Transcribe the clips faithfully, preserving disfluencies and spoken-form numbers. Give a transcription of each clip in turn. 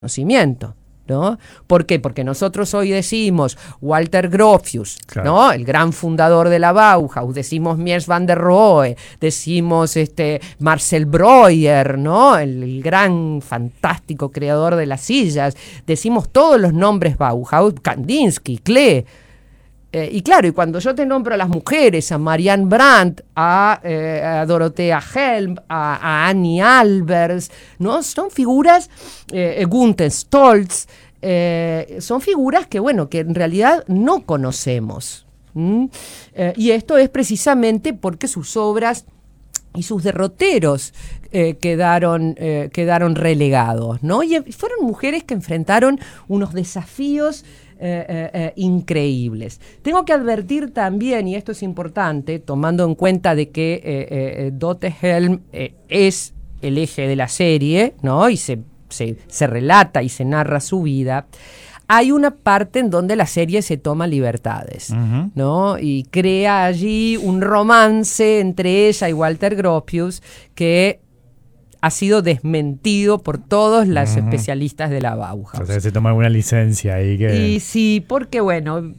conocimiento, ¿no? ¿Por qué? Porque nosotros hoy decimos Walter Gropius, claro, ¿no? El gran fundador de la Bauhaus, decimos Mies van der Rohe, decimos este Marcel Breuer, ¿no? El, el gran, fantástico creador de las sillas, decimos todos los nombres Bauhaus, Kandinsky, Klee. Eh, y claro, y cuando yo te nombro a las mujeres, a Marianne Brandt, a, eh, a Dorothea Helm, a, a Annie Albers, ¿no? Son figuras, eh, Gunther Stoltz, eh, son figuras que, bueno, que en realidad no conocemos. ¿Mm? Eh, y esto es precisamente porque sus obras y sus derroteros eh, quedaron, eh, quedaron relegados, ¿no? Y fueron mujeres que enfrentaron unos desafíos Eh, eh, eh, increíbles. Tengo que advertir también, y esto es importante, tomando en cuenta de que eh, eh, Dorothea Helm eh, es el eje de la serie, ¿no? Y se, se, se relata y se narra su vida. Hay una parte en donde la serie se toma libertades, uh-huh, ¿no? Y crea allí un romance entre ella y Walter Gropius que ha sido desmentido por todos los uh-huh especialistas de la Bauhaus. O sea, se toma alguna licencia ahí que... Y sí, porque bueno,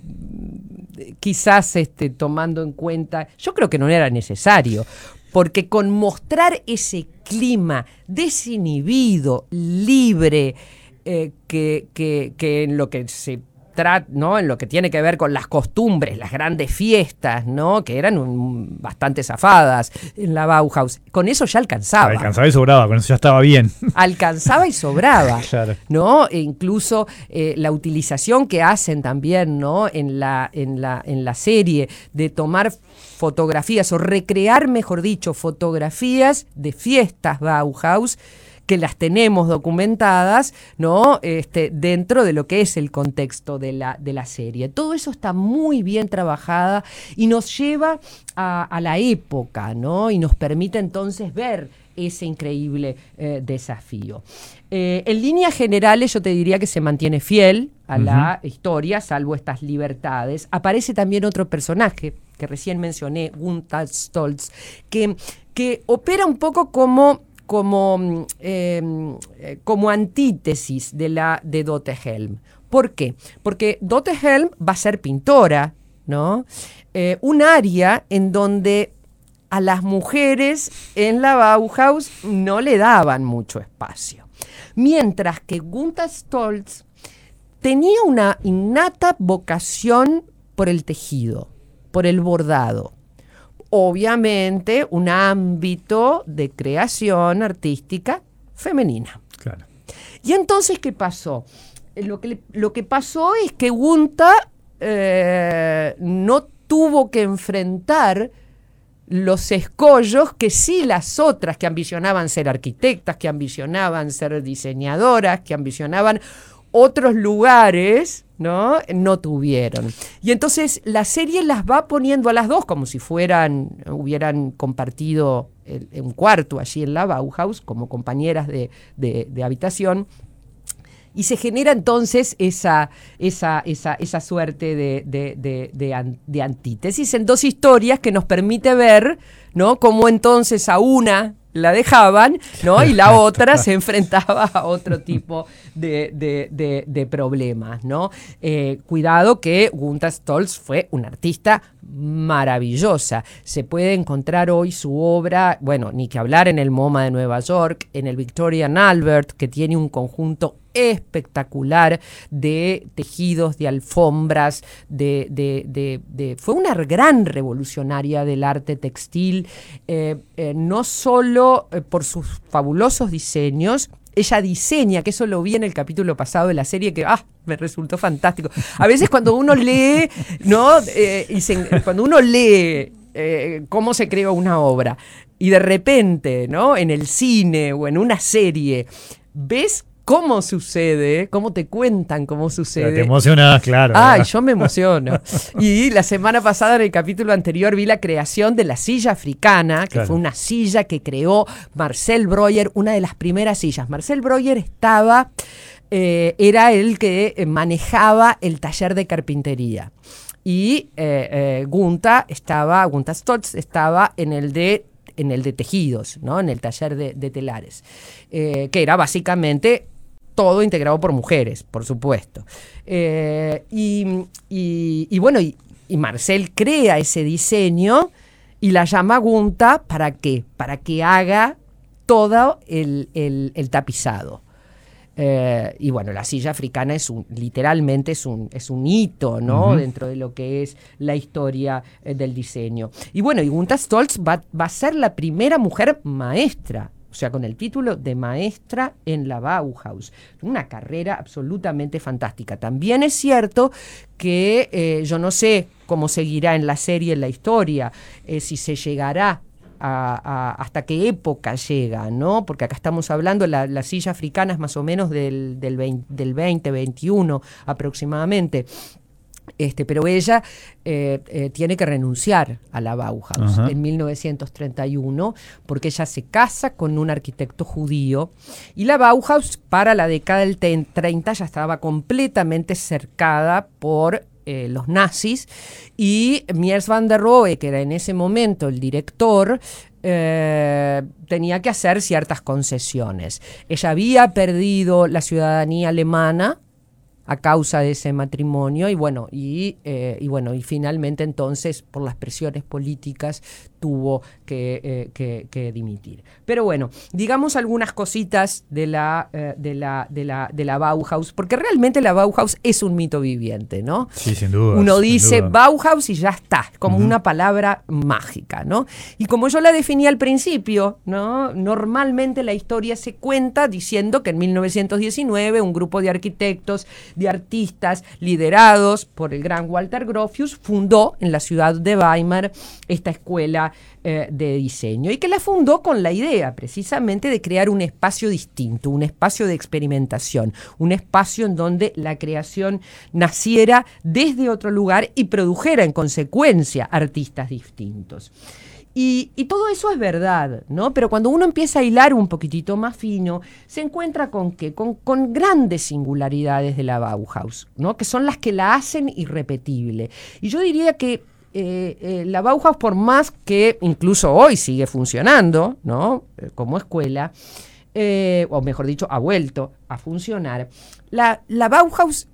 quizás este, tomando en cuenta, yo creo que no era necesario, porque con mostrar ese clima desinhibido, libre, eh, que, que, que en lo que se trata, ¿no? En lo que tiene que ver con las costumbres, las grandes fiestas, ¿no? Que eran un, bastante zafadas en la Bauhaus. Con eso ya alcanzaba. Alcanzaba y sobraba, con eso ya estaba bien. Alcanzaba y sobraba, claro, ¿no? E incluso eh, la utilización que hacen también, ¿no? En la, en la, en la serie de tomar fotografías o recrear, mejor dicho, fotografías de fiestas Bauhaus, que las tenemos documentadas, ¿no? Este, dentro de lo que es el contexto de la, de la serie. Todo eso está muy bien trabajada y nos lleva a, a la época, ¿no? Y nos permite entonces ver ese increíble eh, desafío. Eh, en líneas generales yo te diría que se mantiene fiel a uh-huh la historia, salvo estas libertades. Aparece también otro personaje que recién mencioné, Gunther Stoltz, que, que opera un poco como... Como, eh, como antítesis de la de Dorothea Helm. ¿Por qué? Porque Dorothea Helm va a ser pintora, ¿no? Eh, un área en donde a las mujeres en la Bauhaus no le daban mucho espacio. Mientras que Gunther Stoltz tenía una innata vocación por el tejido, por el bordado. Obviamente un ámbito de creación artística femenina. Claro. Y entonces, ¿qué pasó? Lo que, lo que pasó es que Gunther eh, no tuvo que enfrentar los escollos que sí las otras que ambicionaban ser arquitectas, que ambicionaban ser diseñadoras, que ambicionaban otros lugares, ¿no? No tuvieron. Y entonces la serie las va poniendo a las dos como si fueran, hubieran compartido el, un cuarto allí en la Bauhaus como compañeras de, de, de habitación. Y se genera entonces esa, esa, esa, esa suerte de, de, de, de, de antítesis en dos historias que nos permite ver, ¿no? Cómo entonces a una la dejaban, ¿no? Y la otra se enfrentaba a otro tipo de, de, de, de problemas, ¿no? Eh, cuidado que Gunther Stoltz fue una artista maravillosa. Se puede encontrar hoy su obra, bueno, ni que hablar en el MoMA de Nueva York, en el Victoria and Albert, que tiene un conjunto espectacular de tejidos, de alfombras, de, de, de, de fue una gran revolucionaria del arte textil, eh, eh, no solo eh, por sus fabulosos diseños. Ella diseña, que eso lo vi en el capítulo pasado de la serie, que ah, me resultó fantástico. A veces cuando uno lee, ¿no? Eh, y se, cuando uno lee eh, cómo se creó una obra y de repente, ¿no? En el cine o en una serie, ves cómo sucede, cómo te cuentan cómo sucede. Pero te emocionas, claro. Ay, ¿verdad? Yo me emociono. Y la semana pasada, en el capítulo anterior, vi la creación de la silla africana, que claro, fue una silla que creó Marcel Breuer, una de las primeras sillas. Marcel Breuer estaba, eh, era el que manejaba el taller de carpintería. Y eh, eh, Gunther estaba, Gunther Stoltz estaba en el de en el de tejidos, ¿no? En el taller de, de telares, eh, que era básicamente todo integrado por mujeres, por supuesto. Eh, y, y, y bueno, y, y Marcel crea ese diseño y la llama a Gunta, ¿para qué? Para que haga todo el, el, el tapizado. Eh, y bueno, la silla africana es un, literalmente es un, es un hito, ¿no? Uh-huh. Dentro de lo que es la historia eh, del diseño. Y bueno, y Gunta Stoltz va, va a ser la primera mujer maestra, o sea, con el título de maestra en la Bauhaus. Una carrera absolutamente fantástica. También es cierto que eh, yo no sé cómo seguirá en la serie, en la historia, eh, si se llegará A, a, hasta qué época llega, ¿no? Porque acá estamos hablando, la, la silla africana es más o menos del, del, veinte, del veinte, veintiuno aproximadamente. Este, pero ella eh, eh, tiene que renunciar a la Bauhaus uh-huh. en mil novecientos treinta y uno porque ella se casa con un arquitecto judío y la Bauhaus para la década del treinta ya estaba completamente cercada por Eh, los nazis, y Mies van der Rohe, que era en ese momento el director, eh, tenía que hacer ciertas concesiones. Ella había perdido la ciudadanía alemana a causa de ese matrimonio y bueno, y, eh, y bueno, y finalmente entonces por las presiones políticas tuvo que, eh, que, que dimitir. Pero bueno, digamos algunas cositas de la, eh, de la, de la, de la Bauhaus, porque realmente la Bauhaus es un mito viviente, ¿no? Sí, sin duda. Uno dice duda. Bauhaus y ya está, como uh-huh. una palabra mágica, ¿no? Y como yo la definí al principio, ¿no? Normalmente la historia se cuenta diciendo que en mil novecientos diecinueve un grupo de arquitectos, de artistas liderados por el gran Walter Gropius fundó en la ciudad de Weimar esta escuela eh, de diseño y que la fundó con la idea precisamente de crear un espacio distinto, un espacio de experimentación, un espacio en donde la creación naciera desde otro lugar y produjera en consecuencia artistas distintos. Y, y todo eso es verdad, ¿no? Pero cuando uno empieza a hilar un poquitito más fino, se encuentra con ¿qué? Con, con grandes singularidades de la Bauhaus, ¿no? Que son las que la hacen irrepetible. Y yo diría que eh, eh, la Bauhaus, por más que incluso hoy sigue funcionando, ¿no? Eh, como escuela, eh, o mejor dicho, ha vuelto a funcionar, la, la Bauhaus,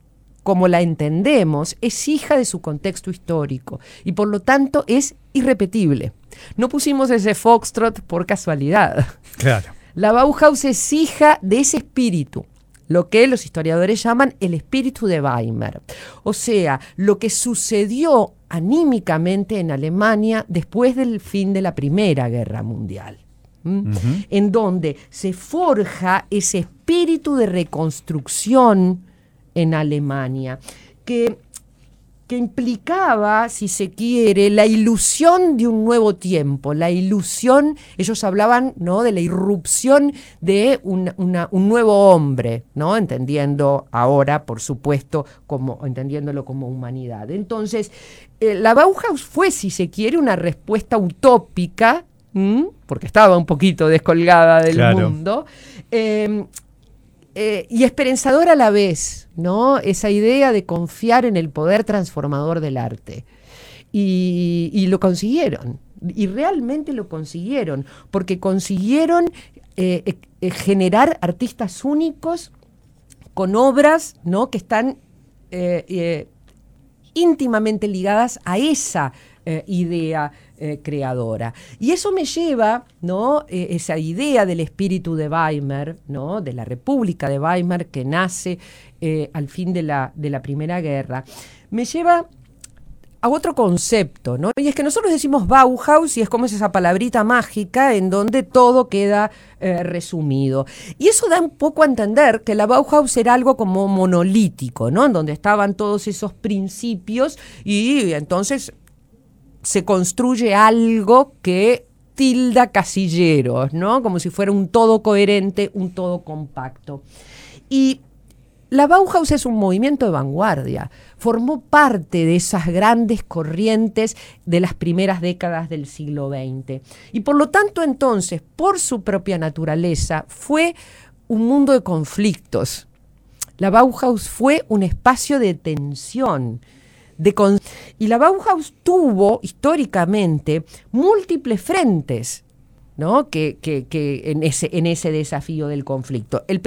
como la entendemos, es hija de su contexto histórico y por lo tanto es irrepetible. No pusimos ese foxtrot por casualidad. Claro. La Bauhaus es hija de ese espíritu, lo que los historiadores llaman el espíritu de Weimar. O sea, lo que sucedió anímicamente en Alemania después del fin de la Primera Guerra Mundial. ¿Mm? Uh-huh. En donde se forja ese espíritu de reconstrucción en Alemania, que, que implicaba, si se quiere, la ilusión de un nuevo tiempo, la ilusión, ellos hablaban, ¿no?, de la irrupción de un, una, un nuevo hombre, ¿no?, entendiendo ahora, por supuesto, como, entendiéndolo como humanidad. Entonces, eh, la Bauhaus fue, si se quiere, una respuesta utópica, ¿m? Porque estaba un poquito descolgada del claro. mundo, eh, Eh, y esperanzador a la vez, ¿no? Esa idea de confiar en el poder transformador del arte. Y, y lo consiguieron, y realmente lo consiguieron, porque consiguieron eh, eh, generar artistas únicos con obras, ¿no?, que están eh, eh, íntimamente ligadas a esa eh, idea eh, creadora. Y eso me lleva, ¿no?, eh, esa idea del espíritu de Weimar, ¿no?, de la República de Weimar que nace eh, al fin de la, de la Primera Guerra, me lleva a otro concepto, ¿no? Y es que nosotros decimos Bauhaus y es como esa palabrita mágica en donde todo queda eh, resumido. Y eso da un poco a entender que la Bauhaus era algo como monolítico, ¿no?, en donde estaban todos esos principios y entonces se construye algo que tilda casilleros, ¿no?, como si fuera un todo coherente, un todo compacto. Y la Bauhaus es un movimiento de vanguardia, formó parte de esas grandes corrientes de las primeras décadas del siglo veinte. Y por lo tanto, entonces, por su propia naturaleza, fue un mundo de conflictos. La Bauhaus fue un espacio de tensión. De con- y la Bauhaus tuvo, históricamente, múltiples frentes, ¿no?, que, que, que en, ese, en ese desafío del conflicto. El